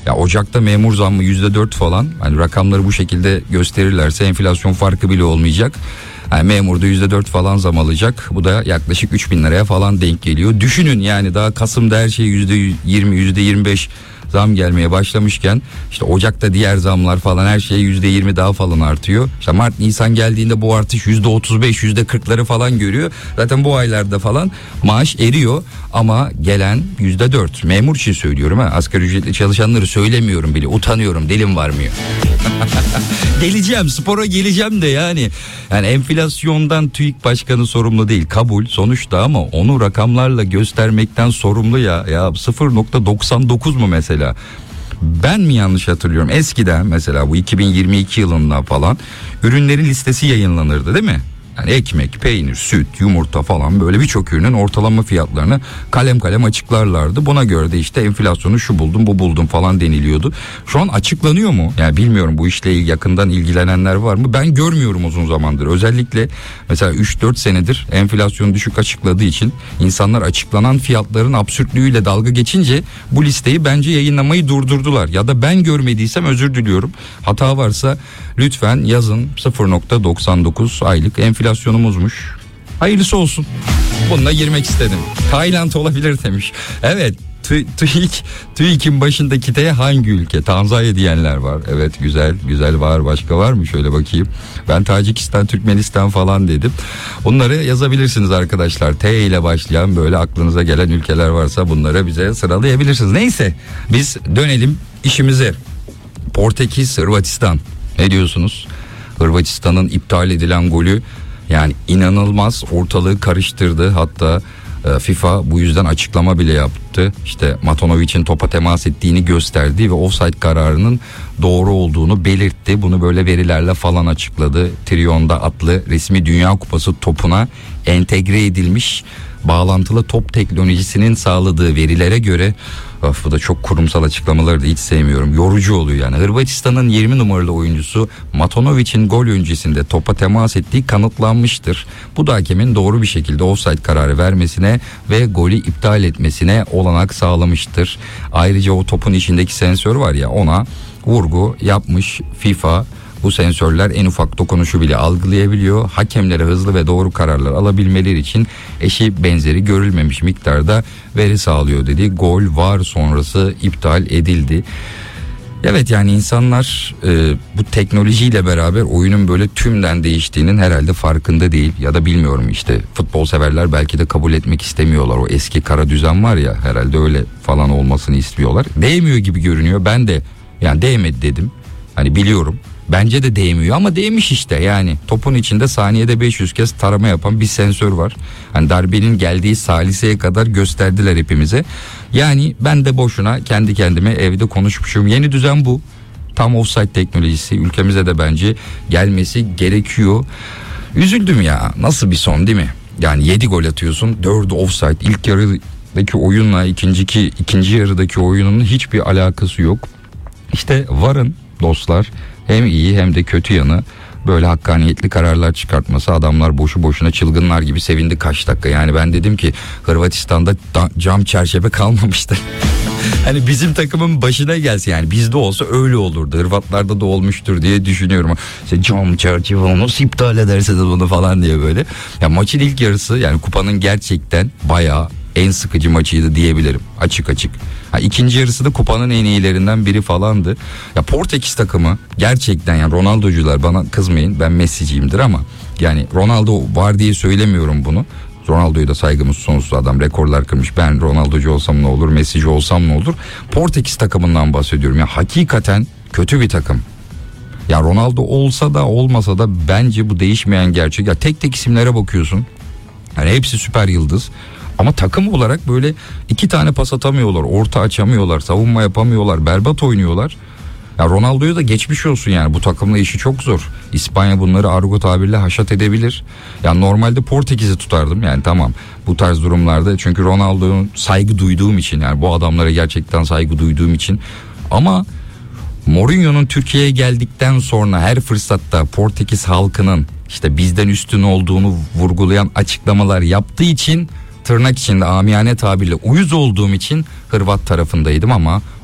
Ya Ocak'ta memur zammı %4 falan. Hani rakamları bu şekilde gösterirlerse enflasyon farkı bile olmayacak. Yani memurda %4 falan zam alacak. Bu da yaklaşık 3.000 liraya falan denk geliyor. Düşünün yani daha Kasım'da her şey %20, %25 zam gelmeye başlamışken işte Ocak'ta diğer zamlar falan her şey %20 daha falan artıyor. İşte Mart, Nisan geldiğinde bu artış %35, %40'ları falan görüyor. Zaten bu aylarda falan maaş eriyor ama gelen %4. Memur için söylüyorum ha. Asgari ücretli çalışanları söylemiyorum bile. Utanıyorum, dilim varmıyor. Geleceğim, spora geleceğim de yani. Yani enflasyondan TÜİK Başkanı sorumlu değil, kabul sonuçta, ama onu rakamlarla göstermekten sorumlu ya. Ya 0.99 mu mesela? Ben mi yanlış hatırlıyorum? Eskiden mesela bu 2022 yılında falan ürünlerin listesi yayınlanırdı değil mi? Yani ekmek, peynir, süt, yumurta falan böyle birçok ürünün ortalama fiyatlarını kalem kalem açıklarlardı. Buna göre de işte enflasyonu şu buldum bu buldum falan deniliyordu. Şu an açıklanıyor mu? Yani bilmiyorum, bu işle yakından ilgilenenler var mı? Ben görmüyorum uzun zamandır. Özellikle mesela 3-4 senedir enflasyonu düşük açıkladığı için insanlar açıklanan fiyatların absürtlüğüyle dalga geçince bu listeyi bence yayınlamayı durdurdular. Ya da ben görmediysem özür diliyorum. Hata varsa lütfen yazın. 0.99 aylık enflasyonumuzmuş. Hayırlısı olsun. Bununla girmek istedim. Tayland olabilir demiş. Evet, TÜİK'in başındaki T hangi ülke? Tanzanya diyenler var. Evet, güzel var. Başka var mı? Şöyle bakayım. Ben Tacikistan, Türkmenistan falan dedim. Bunları yazabilirsiniz arkadaşlar. T ile başlayan böyle aklınıza gelen ülkeler varsa bunları bize sıralayabilirsiniz. Neyse, biz dönelim işimize. Portekiz, Hırvatistan. Ne diyorsunuz? Hırvatistan'ın iptal edilen golü yani inanılmaz ortalığı karıştırdı. Hatta FIFA bu yüzden açıklama bile yaptı. İşte Matonovic'in topa temas ettiğini gösterdi ve offside kararının doğru olduğunu belirtti. Bunu böyle verilerle falan açıkladı. Trion'da adlı resmi Dünya Kupası topuna entegre edilmiş bağlantılı top teknolojisinin sağladığı verilere göre, bu da çok kurumsal açıklamaları da hiç sevmiyorum. Yorucu oluyor yani. Hırvatistan'ın 20 numaralı oyuncusu Matonovic'in gol öncesinde topa temas ettiği kanıtlanmıştır. Bu da hakemin doğru bir şekilde offside kararı vermesine ve golü iptal etmesine olanak sağlamıştır. Ayrıca o topun içindeki sensör var ya, ona vurgu yapmış FIFA. Bu sensörler en ufak dokunuşu bile algılayabiliyor. Hakemlere hızlı ve doğru kararlar alabilmeleri için eşi benzeri görülmemiş miktarda veri sağlıyor dedi. Gol VAR sonrası iptal edildi. Evet, yani insanlar bu teknolojiyle beraber oyunun böyle tümden değiştiğinin herhalde farkında değil. Ya da bilmiyorum, işte futbol severler belki de kabul etmek istemiyorlar. O eski kara düzen var ya, herhalde öyle falan olmasını istiyorlar. Değmiyor gibi görünüyor. Ben de yani değmedi dedim. Hani biliyorum. Bence de değmiyor ama değmiş işte. Yani topun içinde saniyede 500 kez tarama yapan bir sensör var. Hani darbenin geldiği saliseye kadar gösterdiler hepimize. Yani ben de boşuna kendi kendime evde konuşmuşum. Yeni düzen bu. Tam offside teknolojisi ülkemize de bence gelmesi gerekiyor. Üzüldüm ya. Nasıl bir son değil mi? Yani 7 gol atıyorsun, 4'ü offside. İlk yarıdaki oyunla ikinci yarıdaki oyunun hiçbir alakası yok. İşte VAR'ın dostlar hem iyi hem de kötü yanı böyle hakkaniyetli kararlar çıkartması. Adamlar boşu boşuna çılgınlar gibi sevindi kaç dakika. Yani ben dedim ki Hırvatistan'da cam çerçeve kalmamıştır. Hani bizim takımın başına gelse, yani bizde olsa öyle olurdu. Hırvatlarda da olmuştur diye düşünüyorum. İşte cam çerçeve nasıl iptal ederseniz bunu falan diye böyle. Ya maçın ilk yarısı, yani kupanın gerçekten bayağı en sıkıcı maçıydı diyebilirim. Açık. İkinci yarısı da kupanın en iyilerinden biri falandı. Ya Portekiz takımı gerçekten, yani Ronaldo'cular bana kızmayın, ben Messi'ciyimdir ama yani Ronaldo var diye söylemiyorum bunu. Ronaldo'ya da saygımız sonsuz, adam rekorlar kırmış. Ben Ronaldo'cu olsam ne olur, Messi'ci olsam ne olur? Portekiz takımından bahsediyorum. Ya hakikaten kötü bir takım. Ya Ronaldo olsa da olmasa da bence bu değişmeyen gerçek. Ya tek tek isimlere bakıyorsun. Yani hepsi süper yıldız. Ama takım olarak böyle 2 tane pas atamıyorlar, orta açamıyorlar, savunma yapamıyorlar, berbat oynuyorlar. Ya Ronaldo'ya da geçmiş olsun yani, bu takımla işi çok zor. İspanya bunları argo tabirle haşat edebilir. Ya normalde Portekiz'i tutardım yani, tamam bu tarz durumlarda, çünkü Ronaldo'nun saygı duyduğum için, yani bu adamlara gerçekten saygı duyduğum için. Ama Mourinho'nun Türkiye'ye geldikten sonra her fırsatta Portekiz halkının işte bizden üstün olduğunu vurgulayan açıklamalar yaptığı için, tırnak içinde amiyane tabirle uyuz olduğum için Hırvat tarafındaydım ama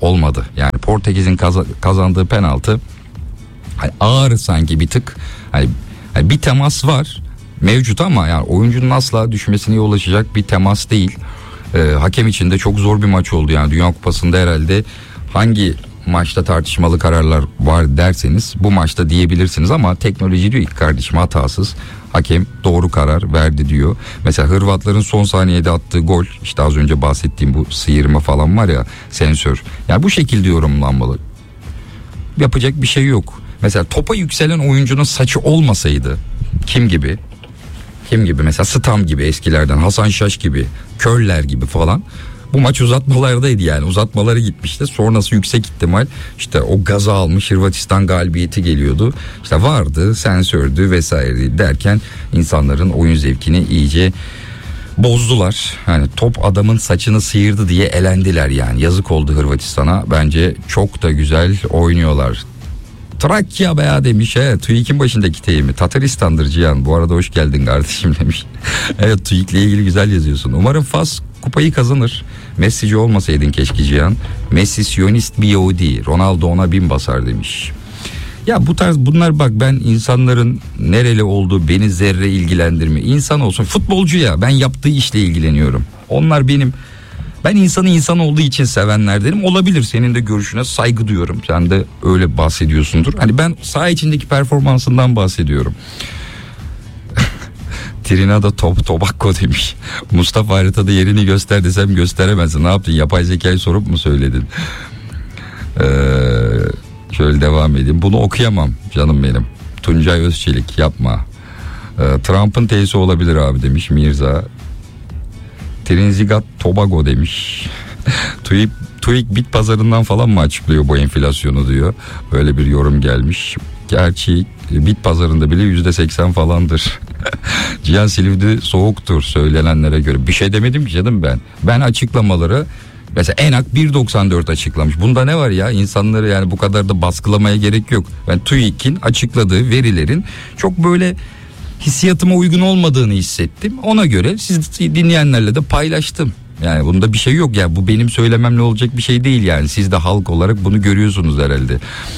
olmadı. Yani Portekiz'in kazandığı penaltı hani ağır sanki bir tık. Hani bir temas var mevcut ama yani oyuncunun asla düşmesine yol açacak bir temas değil. Hakem için de çok zor bir maç oldu. Yani Dünya Kupası'nda herhalde hangi maçta tartışmalı kararlar var derseniz bu maçta diyebilirsiniz ama teknoloji diyor ki kardeşim hatasız. Hakem doğru karar verdi diyor. Mesela Hırvatların son saniyede attığı gol, işte az önce bahsettiğim bu sıyırma falan var ya, sensör. Yani bu şekilde yorumlanmalı. Yapacak bir şey yok. Mesela topa yükselen oyuncunun saçı olmasaydı kim gibi mesela Stam gibi eskilerden, Hasan Şaş gibi, Köller gibi falan, bu maç uzatmalardaydı yani, uzatmaları gitmişti. Sonrası yüksek ihtimal işte o gaza almış Hırvatistan galibiyeti geliyordu. İşte vardı, sensördü vesaire derken insanların oyun zevkini iyice bozdular. Yani top adamın saçını sıyırdı diye elendiler yani. Yazık oldu Hırvatistan'a. Bence çok da güzel oynuyorlar. Trakya be demiş. TÜİK'in başındaki teyimi. Tataristan'dır Cihan. Bu arada hoş geldin kardeşim demiş. Evet, TÜİK'le ilgili güzel yazıyorsun. Umarım Fas kupayı kazanır. Messi'ci olmasaydın keşke Cihan. Messi Siyonist bir Yahudi. Ronaldo ona 1000 basar demiş. Ya bu tarz bunlar, bak ben insanların nereli olduğu beni zerre ilgilendirmiyor. İnsan olsun, futbolcu ya, ben yaptığı işle ilgileniyorum. Onlar ben insanı insan olduğu için sevenlerdenim. Olabilir, senin de görüşüne saygı duyuyorum. Sen de öyle bahsediyorsundur. Hani ben saha içindeki performansından bahsediyorum. Trinidad Tobago demiş. Mustafa haritada yerini göster desem gösteremezsin. Ne yaptın? Yapay zekayı sorup mu söyledin? Şöyle devam edeyim. Bunu okuyamam canım benim. Tuncay Özçelik yapma. Trump'ın teyze olabilir abi demiş Mirza. Trinidad Tobago demiş. TÜİK bit pazarından falan mı açıklıyor bu enflasyonu diyor. Böyle bir yorum gelmiş. Gerçi bit pazarında bile %80 falandır. Cihan Silivri soğuktur söylenenlere göre. Bir şey demedim ki canım ben. Ben açıklamaları, mesela ENAK 1.94 açıklamış. Bunda ne var ya, insanları yani bu kadar da baskılamaya gerek yok. Ben TÜİK'in açıkladığı verilerin çok böyle hissiyatıma uygun olmadığını hissettim. Ona göre siz dinleyenlerle de paylaştım. Yani bunda bir şey yok ya, bu benim söylememle olacak bir şey değil yani. Siz de halk olarak bunu görüyorsunuz herhalde.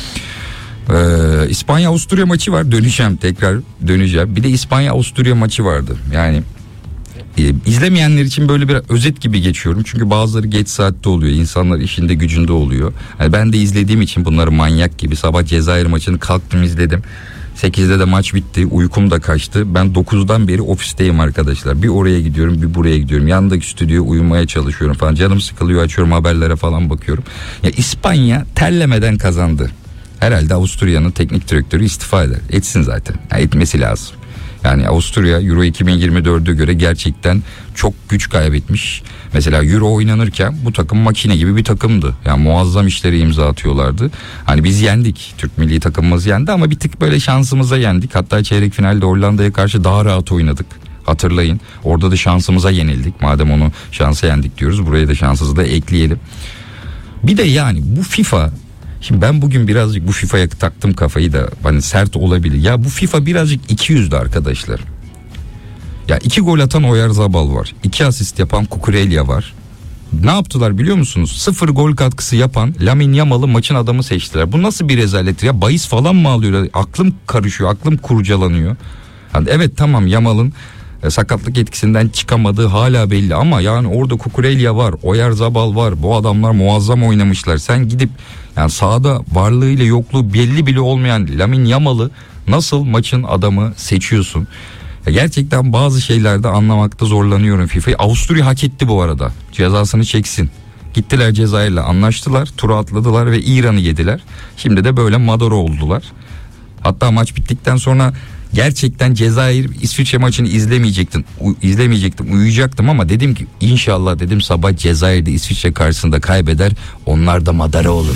İspanya-Avusturya maçı var, tekrar döneceğim. Bir de İspanya-Avusturya maçı vardı. Yani izlemeyenler için böyle bir özet gibi geçiyorum. Çünkü bazıları geç saatte oluyor. İnsanlar işinde gücünde oluyor. Yani ben de izlediğim için bunları manyak gibi. Sabah Cezayir maçını kalktım izledim. 8'de de maç bitti. Uykum da kaçtı. Ben 9'dan beri ofisteyim arkadaşlar. Bir oraya gidiyorum, bir buraya gidiyorum. Yandaki stüdyoya uyumaya çalışıyorum falan. Canım sıkılıyor, açıyorum haberlere falan bakıyorum. Ya İspanya terlemeden kazandı. Herhalde Avusturya'nın teknik direktörü istifa eder. Etsin zaten. Yani etmesi lazım. Yani Avusturya Euro 2024'e göre gerçekten çok güç kaybetmiş. Mesela Euro oynanırken bu takım makine gibi bir takımdı. Yani muazzam işleri imza atıyorlardı. Hani biz yendik. Türk milli takımımız yendi ama bir tık böyle şansımıza yendik. Hatta çeyrek finalde Hollanda'ya karşı daha rahat oynadık. Hatırlayın. Orada da şansımıza yenildik. Madem onu şansa yendik diyoruz, buraya da şanssızı da ekleyelim. Bir de yani bu FIFA... Şimdi ben bugün birazcık bu FIFA'ya taktım kafayı da, hani sert olabilir. Ya bu FIFA birazcık 200'dü arkadaşlar. Ya 2 gol atan Oyarzabal var. 2 asist yapan Cucurella var. Ne yaptılar biliyor musunuz? 0 gol katkısı yapan Lamine Yamal'ı maçın adamı seçtiler. Bu nasıl bir rezalettir ya? Bahis falan mı alıyorlar? Aklım karışıyor, aklım kurcalanıyor. Yani evet tamam, Yamal'ın sakatlık etkisinden çıkamadığı hala belli ama yani orada Cucurella var, Oyarzabal var. Bu adamlar muazzam oynamışlar. Sen gidip yani sahada varlığıyla yokluğu belli bile olmayan Lamine Yamal'ı nasıl maçın adamı seçiyorsun? Ya gerçekten bazı şeylerde anlamakta zorlanıyorum FIFA'yı. Avusturya hak etti bu arada. Cezasını çeksin. Gittiler Cezayir'le anlaştılar, tura atladılar ve İran'ı yediler. Şimdi de böyle Madara oldular. Hatta maç bittikten sonra gerçekten Cezayir İsviçre maçını izlemeyecektim, uyuyacaktım ama dedim ki inşallah dedim sabah Cezayir'de İsviçre karşısında kaybeder, onlar da Madara olur.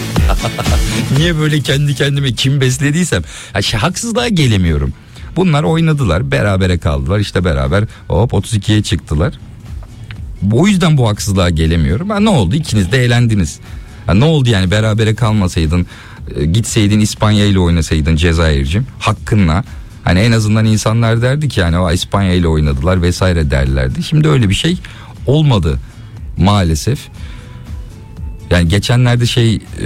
Niye böyle kendi kendime kim beslediysem haksızlığa gelemiyorum. Bunlar oynadılar, berabere kaldılar, işte beraber hop 32'ye çıktılar. O yüzden bu haksızlığa gelemiyorum. Ne oldu, ikiniz de eğlendiniz. Ne oldu yani, berabere kalmasaydın, gitseydin İspanya ile oynasaydın Cezayir'cim hakkınla, hani en azından insanlar derdi ki yani o İspanya ile oynadılar vesaire derlerdi. Şimdi öyle bir şey olmadı maalesef. Yani geçenlerde